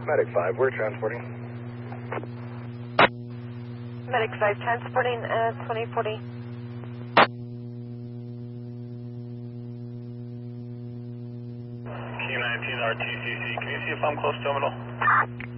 Medic 5, we're transporting. Medic 5 transporting 2040. Q19 RTCC, can you see if I'm close terminal?